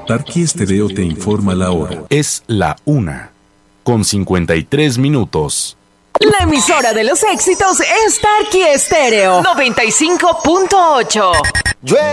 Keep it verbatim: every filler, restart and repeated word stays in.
Tarqui Estéreo te informa la hora. Es la una, con cincuenta y tres minutos. La emisora de los éxitos es Tarqui Estéreo noventa y cinco punto ocho.